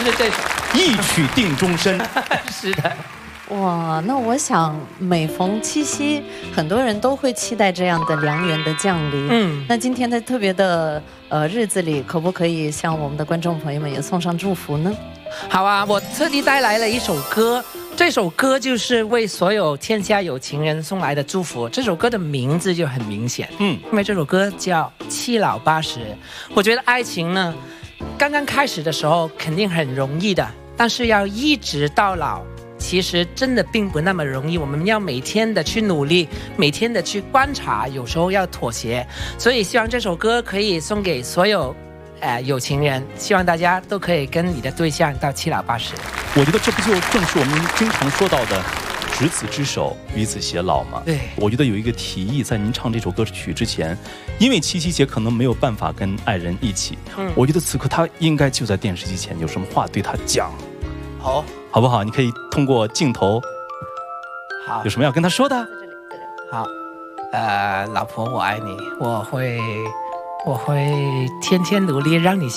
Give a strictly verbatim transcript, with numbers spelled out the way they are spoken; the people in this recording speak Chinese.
就是这首一曲定终身。 是的。 哇，那我想每逢七夕，很多人都会期待这样的良缘的降临。嗯，那今天在特别的呃日子里，可不可以向我们的观众朋友们也送上祝福呢？ 好啊，我特地带来了一首歌，这首歌就是为所有天下有情人送来的祝福。这首歌的名字就很明显，嗯，因为这首歌叫《七老八十》。我觉得爱情呢，刚刚开始的时候肯定很容易的，但是要一直到老。其实真的并不那么容易，我们要每天的去努力，每天的去观察，有时候要妥协。所以希望这首歌可以送给所有呃有情人，希望大家都可以跟你的对象到七老八十。 我觉得这不就正是我们经常说到的执子之手，与子偕老吗？ 对， 我觉得有一个提议，在您唱这首歌曲之前，因为七夕节可能没有办法跟爱人一起，嗯，我觉得此刻他应该就在电视机前，有什么话对他讲。 好， 好不好？你可以通过镜头， 好， 有什么要跟他说的？ 好，呃，老婆，我爱你，我会，我会天天努力让你。